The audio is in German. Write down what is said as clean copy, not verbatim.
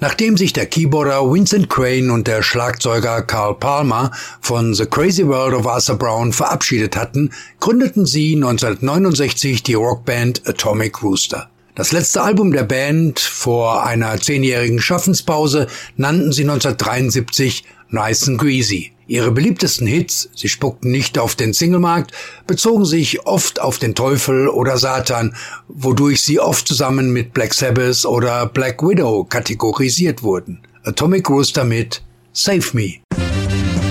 Nachdem sich der Keyboarder Vincent Crane und der Schlagzeuger Carl Palmer von The Crazy World of Arthur Brown verabschiedet hatten, gründeten sie 1969 die Rockband Atomic Rooster. Das letzte Album der Band vor einer 10-jährigen Schaffenspause nannten sie 1973 Nice and Greasy. Ihre beliebtesten Hits, sie spuckten nicht auf den Singlemarkt, bezogen sich oft auf den Teufel oder Satan, wodurch sie oft zusammen mit Black Sabbath oder Black Widow kategorisiert wurden. Atomic Rooster mit Save Me.